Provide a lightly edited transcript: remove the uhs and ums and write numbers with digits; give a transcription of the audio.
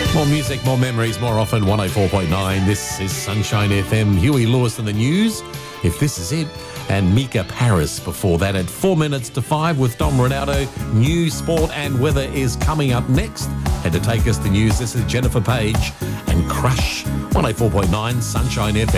More music, more memories, more often. 104.9. This is Sunshine FM. Huey Lewis in the news, if this is it. And Mika Paris before that at 4 minutes to 5 with Dom Ronaldo. News, sport and weather is coming up next. And to take us to news, this is Jennifer Page and Crush. 104.9 Sunshine FM.